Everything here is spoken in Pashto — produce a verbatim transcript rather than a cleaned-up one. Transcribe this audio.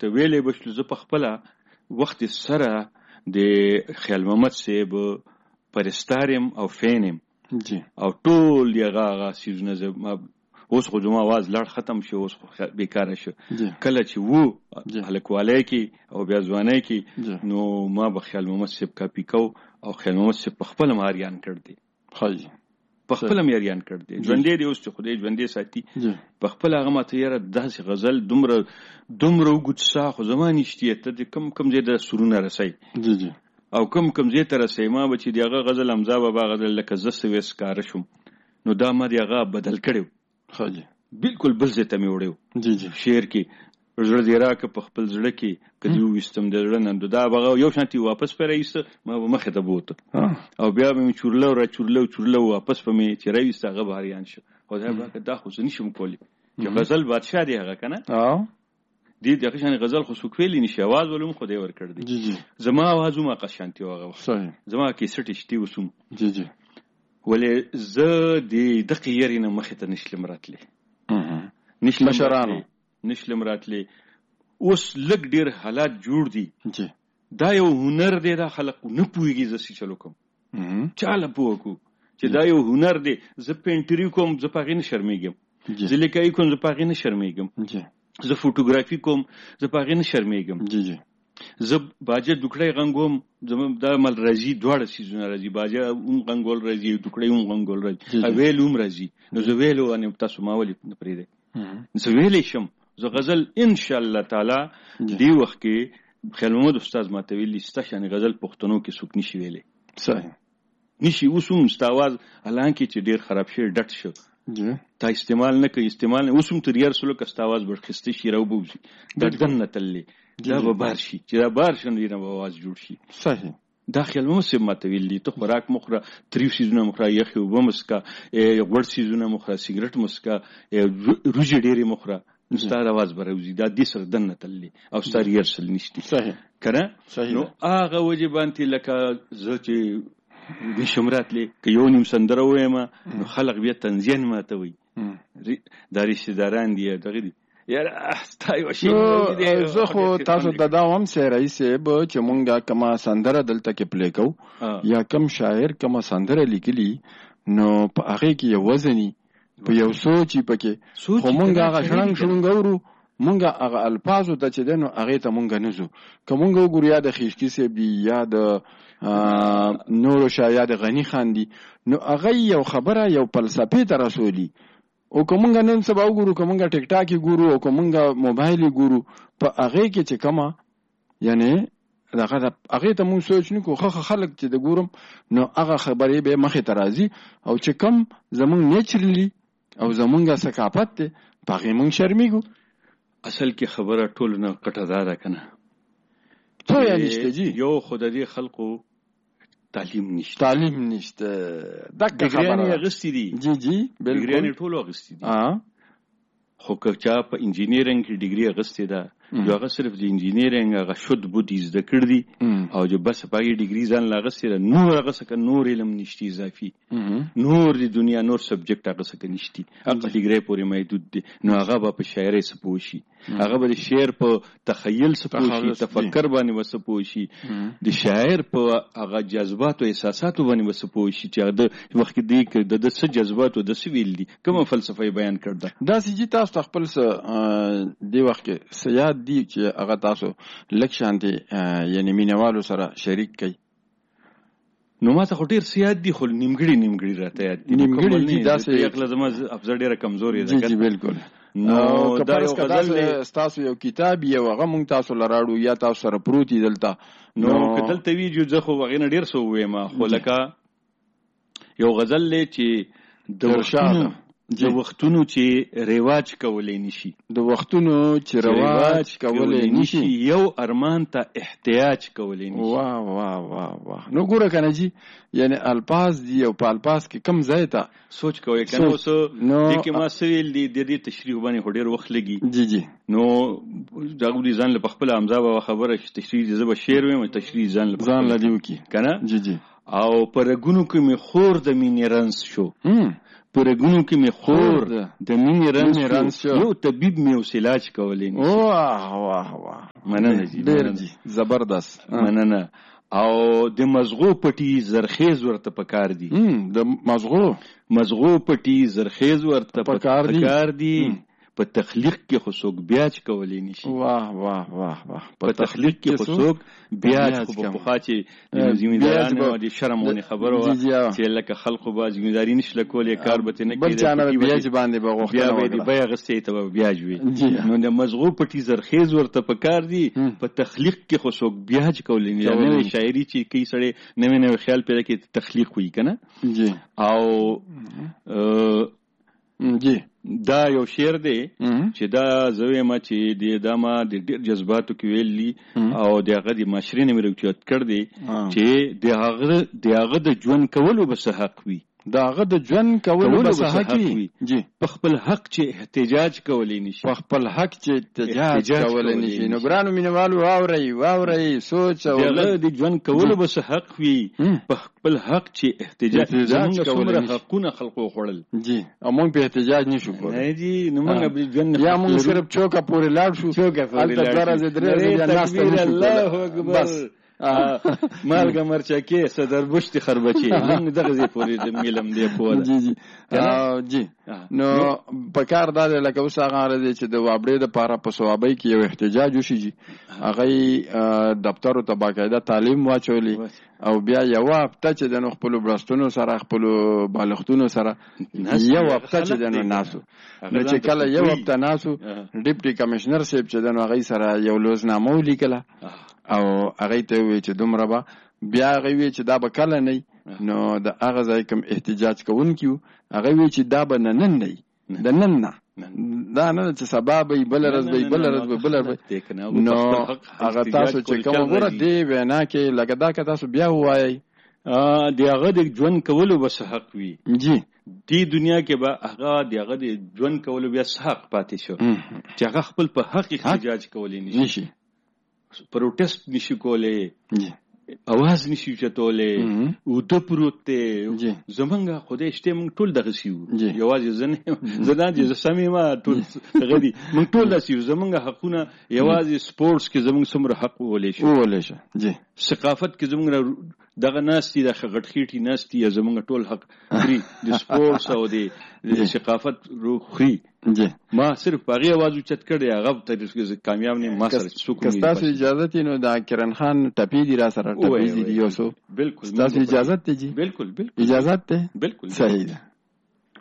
ته ویلې بشلو زه په خپله وخت سره د خیال محمد صاحب پرستارم او فینم جی او ټول یغه هغه سیزونه زه اوس خو زما आवाज لړ ختم شو اوس خو بیکاره شو کله چې وو هلکوالی کې او بیا ځوانۍ کې نو ما به خیال محمد صاحب کاپي کو او خیال محمد صاحب په خپل ماریان کړ دی خاجي په خپل ماریان کړ دی ژوندې دی اوس چې خدای ژوندې ساتي په خپل هغه ماته یاره داسې غزل دومره دومره وګوتسا خو زما نشته ته کم کم زیاده سرونه رسي جی جی او کم کم زیاته رسي ما به چې دغه غزل امزا به غزل لکه زس ویس کار شم نو دا ما دغه بدل کړو خاجي بالکل بل ځای ته مې وړو جی جی شعر کې زړه دی راکه په خپل زړه کې کدی وستم د زړه نن دا بغه یو شانتي واپس پرېست ما مخه ته بوت او بیا مې چورلو را چورلو چورلو واپس په مې چې راويست هغه بهاریان شو خو دا به دا خو نشم کولی چې غزل بادشاہ دی هغه کنه اه دې دغه شان غزل خو سوک ویلی نشي आवाज ولوم خدای ور کړ دی جی جی زما आवाज ما قشانتي وغه صحیح زما کې سټی شتي وسوم جی جی ولې ز دې دقه یری نه مخه ته نشلم راتلی نشلم مشرانو نشلم راتلی اوس لګ ډیر حالات جوړ دي جی دا یو هنر دی دا خلک نه پويږي زسي چلو کوم چاله پوکو چې دا یو هنر دی ز پینټری کوم ز پاغې نه شرمېږم ز لیکای کوم ز پاغې نه شرمېږم جی ز فوټوګرافي کوم ز پاغې نه شرمېږم جی جی ز باجه ډوکړې غنګوم زم دا مل راځي دواړه سيزونه راځي باجه اون غنګول راځي ډوکړې اون غنګول راځي ویلوم راځي نو زه ویلو ان تاسو ما ولې نه پرې ده زه ویلې شم زه غزل ان شاء الله تعالی دی وخت کې خیال محمد استاد ماته ویلي ستاسو غزل پښتنو کې سوک نشي ویلې صحیح نشي اوسوم ستاواز الانکه چې ډیر خراب شي ډټ شو جی تا استعمال نه کوي استعمال نه اوسوم تر یار سلو کستاواز برخسته شي راو بوزي د دنه تللی دا به بار شي چې دا بار شنه نه आवाज جوړ شي صحیح داخل مو سم ماته ویلي ته خوراک مخره تریو سيزونه مخره یخي وبمسکا غوړ سيزونه مخره سیګریټ مسکا روجي ډيري مخره ستاره आवाज بروزي دا د سر دنه تللی او ستاره يرسل نشتی صحیح کنه صحیح نو هغه وجبانتي لکه زه چې د شمرات لې ک یو نیم سندره وایم نو خلق بیا تنزین ماته وي دا رشتہ داران دي دغه دي یاره استای وشي زه خو تاسو د داوم سره رئیسه به چې مونږه کما سندره دلته کې پلی کو یا کم شاعر کما سندره لیکلی نو په هغه کې یو وزنی په یو سوچي پکې خو مونږه هغه شړنګ شړنګ ورو مونږه هغه الفاظو ته چې دنو هغه ته مونږه نزو کومګه وګورو یا د خیشکی سي بي یا د نورو شاعر غنی خان دي نو هغه یو خبره یو فلسفي تر رسولي او کومګه نن سبا وګورو کومګه ټیک ټاک ګورو او کومګه موبایل ګورو په هغه کې چې کما یعنی دغه هغه ته مون سوچ نه کو خو خلک چې د ګورم نو هغه خبرې به مخه ترازی او چې کم زمون نیچرلی او زمونږه ثقافت ته پغې مونږ شرمېګو اصل کې خبره ټول نه قټدار کنه ته یې نشته جی یو خدای خلقو تعلیم نشته تعلیم نشته دغه خبره غستی دي جی جی بالکل ټول غستی دي ها خو که چا په انجینیرینګ کې ډیګري غستی ده یو هغه صرف د انجینیرینګ هغه شود بودیز د کړ دي او جو بس پای ډیګری ځان لا غستی ده نور هغه څه نور علم نشتی اضافي نور د دنیا نور سبجیکټ هغه څه نشتی هغه ډیګری پورې محدود دي نو هغه په شاعري سپوشي هغه به شعر په تخیل سپوشي تفکر باندې وسپوشي د شاعر په هغه جذبات او احساسات باندې وسپوشي چې د وخت دی د د څه جذبات او د سویل دي کومه فلسفه بیان کړه دا سې چې تاسو خپل څه دی وخت کې سیاد دی چې هغه تاسو لک شانتي یعنی مینوالو سره شریک کړي نو ماته خو ډیر سیاد دي خو نیمګړي نیمګړي راته یاد دي نیمګړي دي دا سې یو لازم افزر ډیره کمزوري ده جی بالکل نو کپرس کدا تاسو یو کتاب یو هغه مونږ تاسو لراړو یا تاسو سره پروتي دلته نو کدلته ویجو زه خو وغینه ډیر سو وایم خو لکه یو غزل لې چې د وختونو د وختونو چې رواج کولای نشي د وختونو چې رواج کولای نشي یو ارمان ته احتیاج کولای نشي واه واه واه واه نو ګوره کنه جی یعنی الفاظ دی او په الفاظ کې کم ځای ته سوچ کوی کنه اوس د کې ما سویل دی د دې تشریح باندې ډیر وخت لګي جی جی نو داغه دي ځان له خپل امزا به خبره تشریح زب شعر ویم تشریح ځان له ځان لدیو کی کنه جی جی او پرګونو کې می خور د مینرنس شو پرګونو کې مې خور د مینې رنځ یو طبيب مې اوس علاج کولی نشي. واه واه واه مننه جی ډېر جی زبردست مننه. او د مزغو پټي زرخیز ورته پکار دي. د مزغو مزغو پټي زرخیز ورته پکار دي. په تخلیق کې خو څوک بیاج کولی نشي. واه واه واه واه په تخلیق کې خو څوک بیاج کو په خوا چې ذمہدارانو د شرمونه خبرو چې لکه خلکو با ذمہداري نشله کولې کار به نه کېږي. بل چانه بیاج باندې به غوښتنه بیا به دی بیا غستې ته بیاج وي. نو د مزغو پټي زرخیز ورته پکار دي. په تخلیق کې خو څوک بیاج کولی نشي. نو شاعري چې کی سړی نوې نوې خیال پیدا کوي تخلیق وي کنه. جی او جی دا یو شعر دی چې دا زوی ما چې د دما د ډېر جذباتو کې ویلي او د هغه د معاشرې نه مروچت کړ دی چې د هغه د هغه د ژوند کولو به حق وي. دا هغه د ژوند کولو به حق وي. جی په خپل حق چې احتجاج کولی نشي. په خپل حق چې احتجاج کولی نشي. نو ګرانو مینوالو واورئ واورئ سوچ او د ژوند کولو به حق وي. په خپل حق چې احتجاج زموږ څومره حقونه خلقو خوړل. جی او موږ په احتجاج نشو کولای. نه جی نو موږ به ژوند یا موږ صرف چوکا پورې لاړ شو. چوکا پورې لاړ شو. الله اکبر بس مالګه مرچکې صدر بشت خربچې موږ دغه ځای پورې د میلم دی کوله. جی جی جی نو په کار دا لکه اوس هغه راځي چې د وابړې د پاره په ثوابۍ کې یو احتجاج وشي. جی هغه دفتر ته باقاعده تعلیم واچولي او بیا یو هفته چې د خپل برستونو سره خپل بالښتونو سره یو هفته چې د ناسو نو چې کله یو هفته ناسو ډیپټي کمشنر صاحب چې د هغه سره یو لوزنامه ولیکله او هغه ته وی چې دومره به بیا هغه وی چې دا به کله نه نو د هغه ځای کوم احتجاج کوونکیو هغه وی چې دا به نن نه د نن نه دا نه چې سبب ای بل رز به بل رز به بل نو هغه تاسو چې کوم وګوره دی وینا کې لکه دا که تاسو بیا وایي دی هغه د ژوند کولو به حق وي. جی دی دنیا کې به هغه دی هغه د ژوند کولو بیا حق پاتې شو چې هغه خپل په حق احتجاج کولی نشي. پروټیسټ نشي کولای. اواز نشي چتولې او د پروت زمونږه خدای شته مونږ ټول دغه سیو یوازې زنه زنه چې سمې ما ټول غدي مونږ ټول داسیو زمونږه حقونه یوازې سپورتس کې زمونږ څومره حق ولې شي ولې شي. جی ثقافت کې زمونږ دغه ناستي د غټخېټي ناستي زمونږ ټول حق لري د سپورتس او د ثقافت روخي. جی ما صرف باغی आवाज اوچت کړی هغه ته کامیاب نه ما سره څوک نه. تاسو اجازه تي نو دا کرن خان ټپی دی را سره ټپی دی یو سو بالکل تاسو اجازه ته جی بالکل بالکل اجازه ته بالکل صحیح ده.